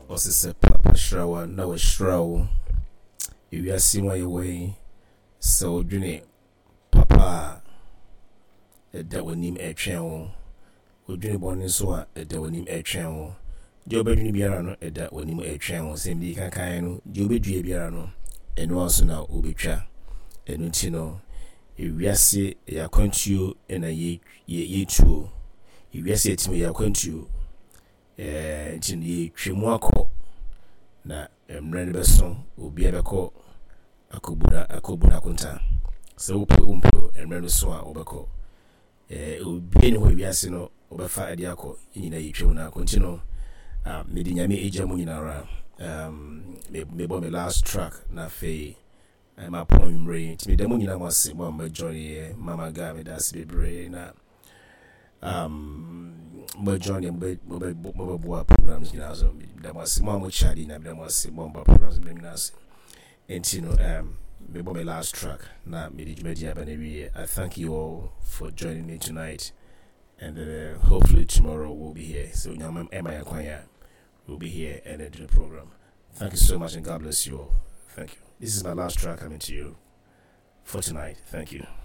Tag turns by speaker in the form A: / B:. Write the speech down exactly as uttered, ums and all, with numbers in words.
A: Osise Papa Shrawa, no Shraw. If you are seeing my way, so Juni Papa, that will name a channel. Would you born in so that will name a channel? Joba Juni Biarano, that will name a channel, same day Kakano, Joba Biarano, and also now Ubicha, and Utino. If you are see a country and a ye ye true, if you are say to me a country, eh, Jini Chimwako. Na mrende beso obi ebeko akobuna akobuna kunta se wo pe umpo mrende so a obeko eh obi ni ho wiase no obefa ade akọ nyina yitwe na kontino ah medi nyame eja mu nyina ra um me me bo me last track na fe I'm a poem re ti me demo nyina mo se mo ma joy mama ga me da se bebre na um mo join mo mo mo bo programs nyina so da mo se mo mo chadi na da mo se mo ba programs me nyina se and you know um me bo me last track na me di media ba na wi. I thank you all for joining me tonight, and uh, hopefully tomorrow we'll be here. So nyama Emma Yakwanya will be here and do the program. Thank you so much, and God bless you all. Thank you. This is my last track coming to you for tonight. Thank you.